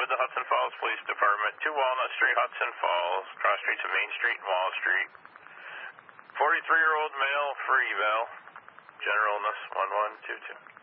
with the Hudson Falls Police Department, 2 Walnut Street, Hudson Falls, cross streets of Main Street and Wall Street. 43-year-old male for eval. General illness 1122.